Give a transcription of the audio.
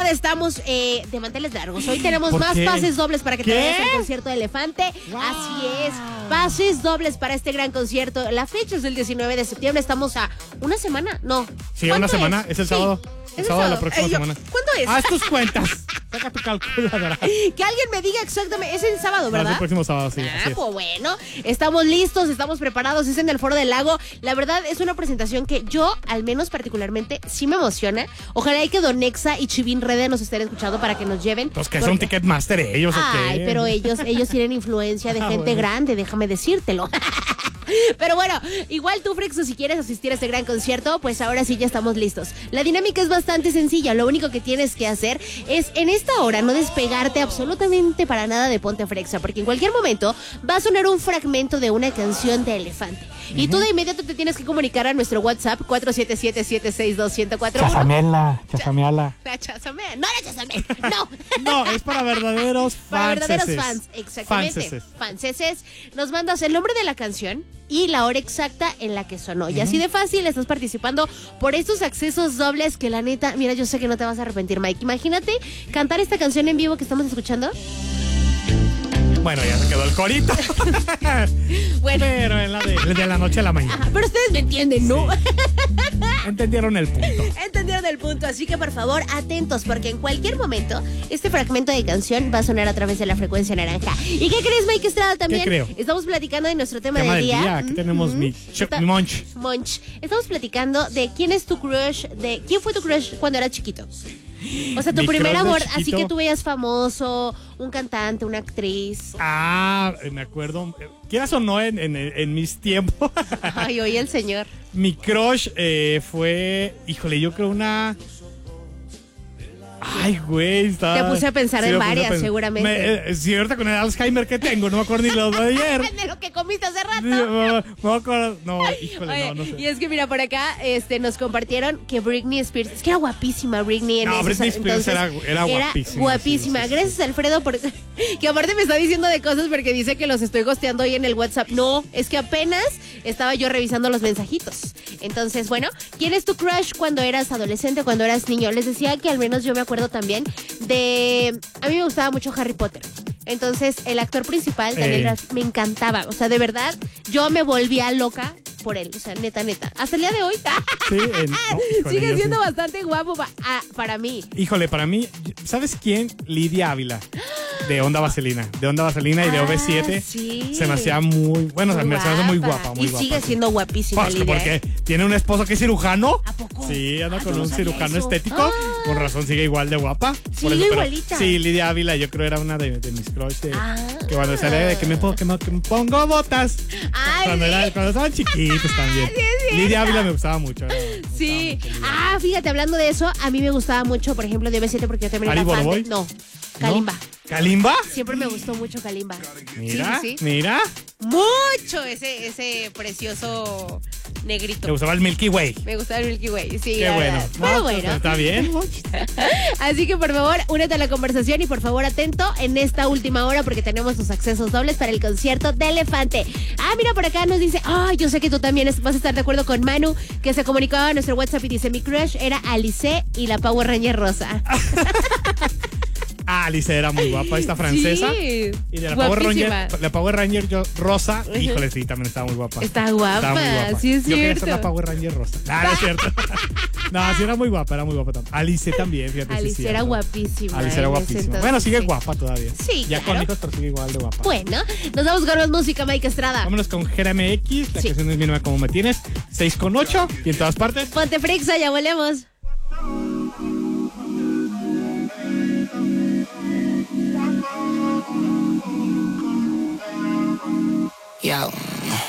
verdad estamos de manteles largos. Hoy tenemos más pases dobles para que te vayas al concierto de Elefante. Wow. Así es, pases dobles para este gran concierto. La fecha es el 19 de septiembre, estamos a una semana, ¿no? Sí, una semana, es el sábado. El sábado de la próxima semana. ¿Cuándo es? Haz tus cuentas. Saca tu calculadora. Que alguien me diga exactamente. Es el sábado, ¿verdad? Es el próximo sábado, sí. Pues bueno, estamos listos, estamos preparados. Es en el Foro del Lago. La verdad es una presentación que yo, al menos particularmente, sí me emociona. Ojalá y que Don Nexa y Chivín Rede nos estén escuchando para que nos lleven. Pues que son Ticketmaster ellos, ¿o qué? Ay, pero ellos tienen influencia de gente grande, déjame decírtelo. Pero bueno, igual tú, Frexo, si quieres asistir a este gran concierto, pues ahora sí ya estamos listos. La dinámica es bastante sencilla. Lo único que tienes que hacer es en esta hora no despegarte absolutamente para nada de Ponte Frexa, porque en cualquier momento va a sonar un fragmento de una canción de Elefante. Y tú de inmediato te tienes que comunicar a nuestro WhatsApp 477-762-1041. Chasameala. La chasamea. No la chasamea, no. No, es para verdaderos fans. Para verdaderos fans, exactamente. Fanceses. Nos mandas el nombre de la canción y la hora exacta en la que sonó. Y así de fácil estás participando por estos accesos dobles que la neta, mira, yo sé que no te vas a arrepentir, Mike. Imagínate cantar esta canción en vivo que estamos escuchando. Bueno, ya se quedó el corito. Bueno. Pero en la de la noche a la mañana. Ajá, pero ustedes me entienden, ¿no? Sí. Entendieron el punto. Entendieron el punto, así que por favor, atentos, porque en cualquier momento este fragmento de canción va a sonar a través de la frecuencia naranja. ¿Y qué crees, Mike Estrada? También ¿Qué creo? Estamos platicando de nuestro tema del día. Aquí tenemos mi Monch. Estamos platicando de quién es tu crush, de quién fue tu crush cuando eras chiquito. O sea, tu primer amor, así que tú veías famoso, un cantante, una actriz. Ah, me acuerdo. Quieras o no, en mis tiempos. Ay, oye el señor. Mi crush fue, híjole, yo creo una... Ay, güey, Te puse a pensar en varias, seguramente. Sí, ahorita con el Alzheimer que tengo, no me acuerdo ni lo de ayer. De lo que comiste hace rato. Sí, me acuerdo. No, híjole, oye, no sé. Y es que mira, por acá nos compartieron que Britney Spears, es que era guapísima Britney. Britney Spears era guapísima. Guapísima. Sí, gracias, Alfredo, que aparte me está diciendo de cosas porque dice que los estoy gosteando hoy en el WhatsApp. No, es que apenas estaba yo revisando los mensajitos. Entonces, bueno, ¿quién es tu crush cuando eras adolescente, cuando eras niño? Les decía que al menos yo me acuerdo también de... A mí me gustaba mucho Harry Potter. Entonces, el actor principal, Daniel Radcliffe, me encantaba. O sea, de verdad, yo me volvía loca por él. O sea, neta. Hasta el día de hoy. Sí, sigue siendo bastante guapo para mí. Híjole, para mí, ¿sabes quién? Lidia Ávila. De Onda Vaselina. De Onda Vaselina y de OV7. Sí. Se me hacía muy... Bueno, se me hace muy guapa. Y sigue siendo guapísima, pues, Lidia. Porque tiene un esposo que es cirujano. ¿A poco? Sí, anda con un cirujano eso. estético. Con razón sigue igual de guapa. Sigue igualita. Sí, Lidia Ávila, yo creo era una de mis crush. Que cuando sale de que me pongo botas. Ay, cuando estaban chiquitos también. Sí, Lidia Ávila me gustaba mucho. Sí. Fíjate, hablando de eso, a mí me gustaba mucho, por ejemplo, de OV7 porque yo también era fan de... No, Kalimba. ¿Kalimba? Siempre me gustó mucho Kalimba. Mira, sí. Mira. Mucho ese precioso negrito. ¿Te gustaba el Milky Way? Me gustaba el Milky Way, sí. Qué bueno. Pero bueno. Está bien. Así que por favor, únete a la conversación y por favor atento en esta última hora porque tenemos los accesos dobles para el concierto de Elefante. Mira, por acá nos dice, yo sé que tú también vas a estar de acuerdo con Manu, que se comunicó a nuestro WhatsApp y dice, mi crush era Alice y la Power Ranger rosa. Alice era muy guapa, esta francesa. Sí, y de la Power Ranger rosa, híjole, sí, también estaba muy guapa. Está guapa, sí es cierto. Yo quería ser la Power Ranger rosa. No es cierto. No, sí era muy guapa también. Alice también, fíjate. Alice era guapísima. Alice era guapísima. Bueno, sigue guapa todavía. Sí, ya con hijos, pero sigue igual de guapa. Bueno, nos vamos con más música, Mike Estrada. Vámonos con GRMX, la canción es Mírame Cómo Me Tienes, 6:8 y en todas partes. Ponte Frexa, ya volvemos. Yo.